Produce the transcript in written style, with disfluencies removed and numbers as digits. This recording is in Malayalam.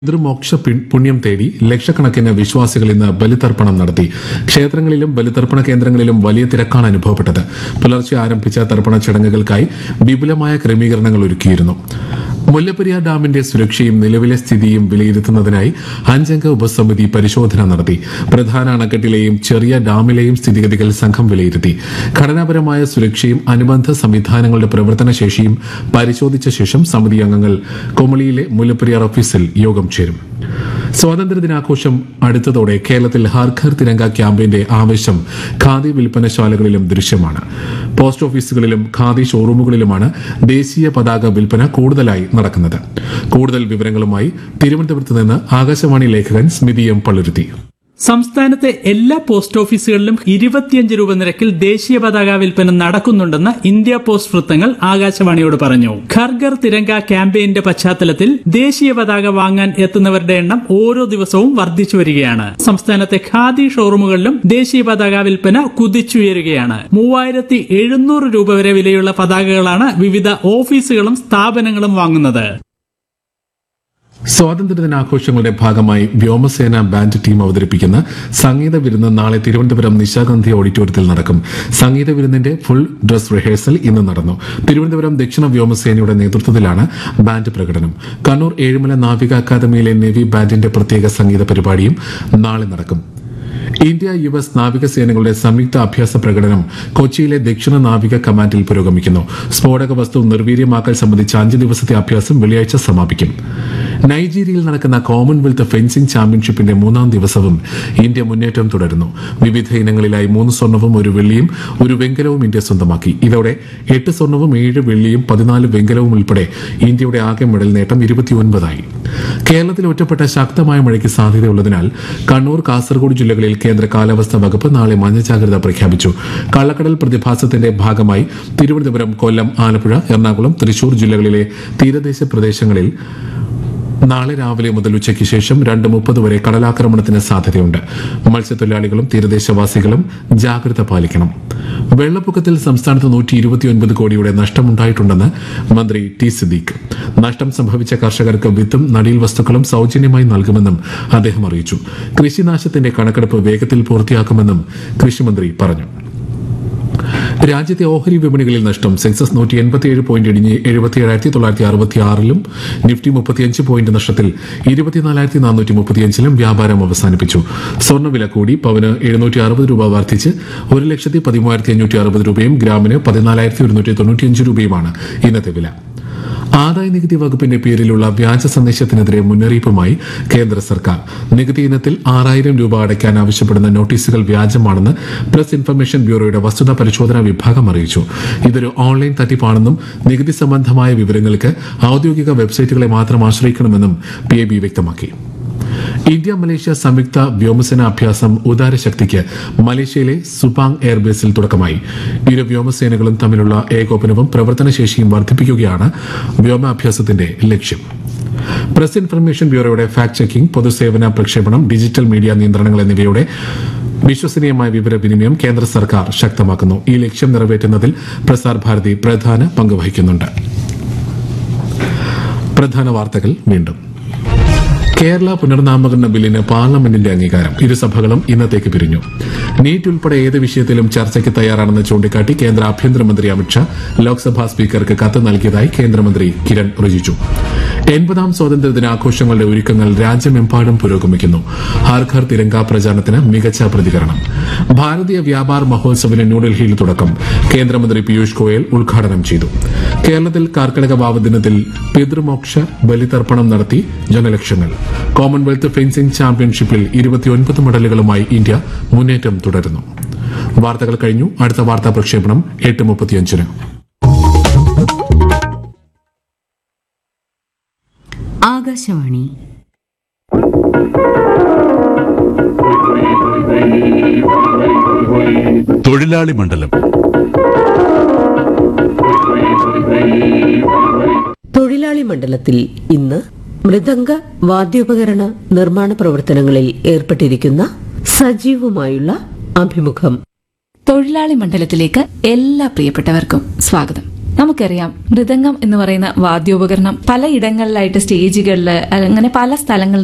പിതൃമോക്ഷ പുണ്യം തേടി ലക്ഷക്കണക്കിന് വിശ്വാസികൾ ഇന്ന് ബലിതർപ്പണം നടത്തി. ക്ഷേത്രങ്ങളിലും ബലിതർപ്പണ കേന്ദ്രങ്ങളിലും വലിയ തിരക്കാണ് അനുഭവപ്പെട്ടത്. പുലർച്ചെ ആരംഭിച്ച തർപ്പണ ചടങ്ങുകൾക്കായി വിപുലമായ ക്രമീകരണങ്ങൾ ഒരുക്കിയിരുന്നു. മുല്ലപ്പെരിയാർ ഡാമിന്റെ സുരക്ഷയും നിലവിലെ സ്ഥിതിയും വിലയിരുത്തുന്നതിനായി 5-അംഗ ഉപസമിതി പരിശോധന നടത്തി. പ്രധാന അണക്കെട്ടിലെയും ചെറിയ ഡാമിലെയും സ്ഥിതിഗതികൾ സംഘം വിലയിരുത്തി. ഘടനാപരമായ സുരക്ഷയും അനുബന്ധ സംവിധാനങ്ങളുടെ പ്രവർത്തനശേഷിയും പരിശോധിച്ച ശേഷം സമിതി അംഗങ്ങൾ കുമളിയിലെ മുല്ലപ്പെരിയാർ ഓഫീസിൽ യോഗം ചേരും. സ്വാതന്ത്ര്യദിനാഘോഷം അടുത്തതോടെ കേരളത്തിൽ ഹർ ഘർ തിരങ്ക ക്യാമ്പയിന്റെ ആവേശം ഖാദി വിൽപ്പനശാലകളിലും ദൃശ്യമാണ്. പോസ്റ്റ് ഓഫീസുകളിലും ഖാദി ഷോറൂമുകളിലുമാണ് ദേശീയ പതാക വിൽപ്പന കൂടുതലായി നടക്കുന്നത്. കൂടുതൽ വിവരങ്ങളുമായി തിരുവനന്തപുരത്ത് നിന്ന് ആകാശവാണി ലേഖകൻ സ്മിതി എം പള്ളുരുത്തി. സംസ്ഥാനത്തെ എല്ലാ പോസ്റ്റ് ഓഫീസുകളിലും 25 രൂപ നിരക്കിൽ ദേശീയ പതാക വിൽപ്പന നടക്കുന്നുണ്ടെന്ന് ഇന്ത്യ പോസ്റ്റ് വൃത്തങ്ങൾ ആകാശവാണിയോട് പറഞ്ഞു. ഘർ ഘർ തിരങ്ക ക്യാമ്പയിന്റെ പശ്ചാത്തലത്തിൽ ദേശീയ പതാക വാങ്ങാൻ എത്തുന്നവരുടെ എണ്ണം ഓരോ ദിവസവും വർദ്ധിച്ചു വരികയാണ്. സംസ്ഥാനത്തെ ഖാദി ഷോറൂമുകളിലും ദേശീയ പതാക വിൽപ്പന കുതിച്ചുയരുകയാണ്. 3700 രൂപ വരെ വിലയുള്ള പതാകകളാണ് വിവിധ ഓഫീസുകളും സ്ഥാപനങ്ങളും വാങ്ങുന്നത്. സ്വാതന്ത്ര്യദിനാഘോഷങ്ങളുടെ ഭാഗമായി വ്യോമസേന ബാൻഡ് ടീം അവതരിപ്പിക്കുന്ന സംഗീത വിരുന്ന് നാളെ തിരുവനന്തപുരം നിശാഗന്ധി ഓഡിറ്റോറിയത്തിൽ നടക്കും. സംഗീത വിരുന്നിന്റെ ഫുൾ ഡ്രസ് റിഹേഴ്സൽ ഇന്ന് നടന്നു. തിരുവനന്തപുരം ദക്ഷിണ വ്യോമസേനയുടെ നേതൃത്വത്തിലാണ് ബാൻഡ് പ്രകടനം. കണ്ണൂർ ഏഴിമല നാവിക അക്കാദമിയിലെ നേവി ബാൻഡിന്റെ പ്രത്യേക സംഗീത പരിപാടിയും നാളെ നടക്കും. ഇന്ത്യ US നാവികസേനകളുടെ സംയുക്ത അഭ്യാസ പ്രകടനം കൊച്ചിയിലെ ദക്ഷിണ നാവിക കമാൻഡിൽ പുരോഗമിക്കുന്നു. സ്ഫോടക വസ്തു നിർവീര്യമാക്കൽ സംബന്ധിച്ച 5 ദിവസത്തെ അഭ്യാസം വെള്ളിയാഴ്ച സമാപിക്കും. നൈജീരിയയിൽ നടക്കുന്ന കോമൺവെൽത്ത് ഫെൻസിംഗ് ചാമ്പ്യൻഷിപ്പിന്റെ 3-ാം ദിവസവും ഇന്ത്യ മുന്നേറ്റം തുടരുന്നു. വിവിധ ഇനങ്ങളിലായി 3 സ്വർണവും 1 വെള്ളിയും 1 വെങ്കലവും ഇന്ത്യ സ്വന്തമാക്കി. ഇതോടെ 8 സ്വർണവും 7 വെള്ളിയും 14 വെങ്കലവും ഉൾപ്പെടെ ഇന്ത്യയുടെ ആകെ മെഡൽ നേട്ടം 29ആയി. കേരളത്തിൽ ഒറ്റപ്പെട്ട ശക്തമായ മഴയ്ക്ക് സാധ്യതയുള്ളതിനാൽ കണ്ണൂർ, കാസർഗോഡ് ജില്ലകളിൽ കേന്ദ്ര കാലാവസ്ഥാ വകുപ്പ് നാളെ മഞ്ഞ ജാഗ്രത പ്രഖ്യാപിച്ചു. കള്ളക്കടൽ പ്രതിഭാസത്തിന്റെ ഭാഗമായി തിരുവനന്തപുരം, കൊല്ലം, ആലപ്പുഴ, എറണാകുളം, തൃശൂർ ജില്ലകളിലെ തീരദേശ പ്രദേശങ്ങളിൽ നാളെ രാവിലെ മുതൽ ഉച്ചയ്ക്ക് ശേഷം 2:30 വരെ കടലാക്രമണത്തിന് സാധ്യതയുണ്ട്. മത്സ്യത്തൊഴിലാളികളും തീരദേശവാസികളും ജാഗ്രത പാലിക്കണം. വെള്ളപ്പൊക്കത്തിൽ സംസ്ഥാനത്ത് 129 കോടിയുടെ നഷ്ടമുണ്ടായിട്ടുണ്ടെന്ന് മന്ത്രി ടി സിദ്ദീഖ്. നഷ്ടം സംഭവിച്ച കർഷകർക്ക് വിത്തും നടീൽ വസ്തുക്കളും സൌജന്യമായി നൽകുമെന്നും അദ്ദേഹം അറിയിച്ചു. കൃഷിനാശത്തിന്റെ കണക്കെടുപ്പ് വേഗത്തിൽ പൂർത്തിയാക്കുമെന്നും കൃഷിമന്ത്രി പറഞ്ഞു. രാജ്യത്തെ ഓഹരി വിപണികളിൽ നഷ്ടം. സെൻസസ് 187 പോയിന്റ് ഇടിഞ്ഞ് 77,966-ലും നിഫ്റ്റി 35 പോയിന്റ് നഷ്ടത്തിൽ 24,435-ലും വ്യാപാരം അവസാനിപ്പിച്ചു. സ്വർണ്ണവില കൂടി. പവന് 760 രൂപ വർദ്ധിച്ച് 1,13,560 രൂപയും ഗ്രാമിന് 14,195 രൂപയുമാണ് ഇന്നത്തെ വില. ആദായ നികുതി വകുപ്പിന്റെ പേരിലുള്ള വ്യാജ സന്ദേശത്തിനെതിരെ മുന്നറിയിപ്പുമായി കേന്ദ്ര സർക്കാർ. നികുതി ഇനത്തിൽ 6,000 രൂപ അടയ്ക്കാൻ ആവശ്യപ്പെടുന്ന നോട്ടീസുകൾ വ്യാജമാണെന്ന് പ്രസ് ഇൻഫർമേഷൻ ബ്യൂറോയുടെ വസ്തുതാ പരിശോധനാ വിഭാഗം അറിയിച്ചു. ഇതൊരു ഓൺലൈൻ തട്ടിപ്പാണെന്നും നികുതി സംബന്ധമായ വിവരങ്ങൾക്ക് ഔദ്യോഗിക വെബ്സൈറ്റുകളെ മാത്രം ആശ്രയിക്കണമെന്നും PIB വ്യക്തമാക്കി. ഇന്ത്യ മലേഷ്യ സംയുക്ത വ്യോമസേന അഭ്യാസം ഉദാരശക്തിക്ക് മലേഷ്യയിലെ സുപാങ് എയർബേസിൽ തുടക്കമായി. ഇരു വ്യോമസേനകളും തമ്മിലുള്ള ഏകോപനവും പ്രവർത്തനശേഷിയും വർദ്ധിപ്പിക്കുകയാണ് വ്യോമാഭ്യാസത്തിന്റെ ലക്ഷ്യം. പ്രസ് ഇൻഫർമേഷൻ ബ്യൂറോയുടെ ഫാക്ട് ചെക്കിംഗ്, പൊതുസേവന പ്രക്ഷേപണം, ഡിജിറ്റൽ മീഡിയ നിയന്ത്രണങ്ങൾ എന്നിവയുടെ വിശ്വസനീയമായ വിവരവിനിമയം കേന്ദ്ര സർക്കാർ ശക്തമാക്കുന്നു. ഈ ലക്ഷ്യം നിറവേറ്റുന്നതിൽ പ്രസാർ ഭാരതി പ്രധാന പങ്ക് വഹിക്കുന്നുണ്ട്. പ്രധാന വാർത്തകൾ വീണ്ടും. കേരള പുനർനാമകരണ ബില്ലിന് പാർലമെന്റിന്റെ അംഗീകാരം. ഇരുസഭകളും ഇന്നത്തേക്ക് പിരിഞ്ഞു. നീറ്റ് ഉൾപ്പെടെ ഏത് വിഷയത്തിലും ചർച്ചയ്ക്ക് തയ്യാറാണെന്ന് ചൂണ്ടിക്കാട്ടി കേന്ദ്ര ആഭ്യന്തരമന്ത്രി അമിത്ഷാ ലോക്സഭാ സ്പീക്കർക്ക് കത്ത് നൽകിയതായി കേന്ദ്രമന്ത്രി കിരൺ റിജിജു. 80-ാം സ്വാതന്ത്ര്യദിനാഘോഷങ്ങളുടെ ഒരുക്കങ്ങൾ രാജ്യമെമ്പാടും പുരോഗമിക്കുന്നു. ഹർ ഘർ തിരങ്ക പ്രചാരണത്തിന് മികച്ച പ്രതികരണം. ഭാരതീയ വ്യാപാർ മഹോത്സവിന് ന്യൂഡൽഹിയിൽ തുടക്കം. കേന്ദ്രമന്ത്രി പീയൂഷ് ഗോയൽ ഉദ്ഘാടനം ചെയ്തു. കേരളത്തിൽ കർക്കിടക വാവ് ദിനത്തിൽ പിതൃമോക്ഷ ബലിതർപ്പണം നടത്തി ജനലക്ഷങ്ങൾ. കോമൺവെൽത്ത് ഫെൻസിംഗ് ചാമ്പ്യൻഷിപ്പിൽ 29 മെഡലുകളുമായി ഇന്ത്യ മുന്നേറ്റം തുടരുന്നു. വാർത്തകൾ കഴിഞ്ഞു. അടുത്ത വാർത്താ പ്രക്ഷേപണം 8:35-ന്. ആകാശവാണി. തൊഴിലാളി മണ്ഡലം. തൊഴിലാളി മണ്ഡലത്തിൽ ഇന്ന് മൃദംഗ വാദ്യോപകരണ നിർമ്മാണ പ്രവർത്തനങ്ങളിൽ ഏർപ്പെട്ടിരിക്കുന്ന സജീവുമായുള്ള അഭിമുഖം. തൊഴിലാളി മണ്ഡലത്തിലേക്ക് എല്ലാ പ്രിയപ്പെട്ടവർക്കും സ്വാഗതം. നമുക്കറിയാം മൃദംഗം എന്ന് പറയുന്ന വാദ്യോപകരണം പലയിടങ്ങളിലായിട്ട് സ്റ്റേജുകളിൽ അങ്ങനെ പല സ്ഥലങ്ങളിൽ